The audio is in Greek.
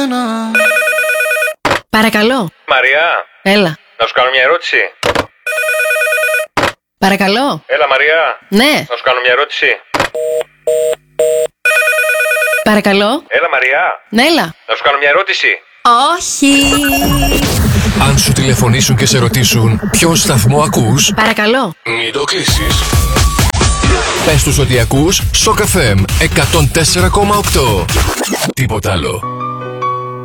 Παρακαλώ. Μαριά. Έλα. Να σου κάνω μια ερώτηση. Παρακαλώ. Έλα Μαριά. Ναι. Να σου κάνω μια ερώτηση. Παρακαλώ. Έλα Μαριά. Ναι, έλα. Να σου κάνω μια ερώτηση. Όχι. Αν σου τηλεφωνήσουν και σε ρωτήσουν ποιο σταθμό ακούς, Παρακαλώ. μην το κλείσεις. Πες τους ότι ακούς Shock FM 104,8. Τίποτα άλλο.